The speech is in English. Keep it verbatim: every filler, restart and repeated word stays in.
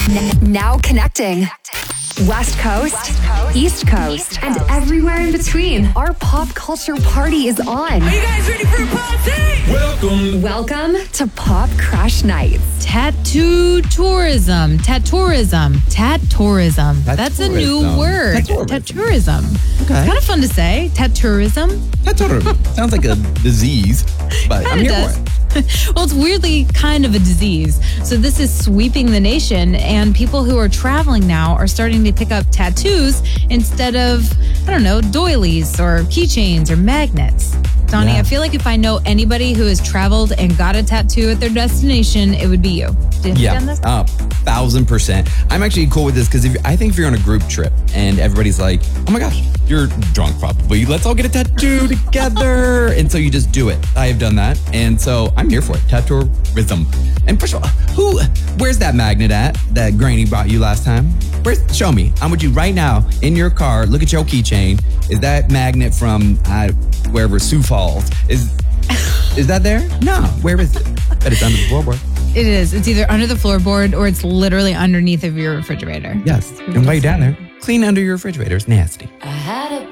N- now connecting. West Coast, East Coast, and everywhere in between. Our pop culture party is on. Are you guys ready for a party? Welcome. Welcome to Pop Crash Nights. Tattoo tourism. Tattoorism. Tat-tourism. That's a new Tattoorism. word. Tattoorism. Tattoorism. Okay. Kind of fun to say. Tattoorism. Tattoorism. Sounds like a disease, but I'm Kinda here does. for it. Well, it's weirdly kind of a disease. So this is sweeping the nation, and people who are traveling now are starting to pick up tattoos instead of, I don't know, doilies or keychains or magnets. Donnie, Yeah. I feel like if I know anybody who has traveled and got a tattoo at their destination, it would be you. Have you Yeah, done this? uh, thousand percent. I'm actually cool with this because if I think if you're on a group trip and everybody's like, "Oh my gosh, you're drunk probably. Let's all get a tattoo together," and so you just do it. I have done that, and so I'm here for it. Tattooism. And first of all, who? Where's that magnet at that Granny brought you last time? Where's? Show me. I want you right now in your car. Look at your keychain. Is that magnet from uh, wherever Sioux Falls? Is is that there? No. Where is it? Bet it's under the floorboard. It is. It's either under the floorboard or it's literally underneath of your refrigerator. Yes. And while you're down there, clean under your refrigerator. It's nasty. I had a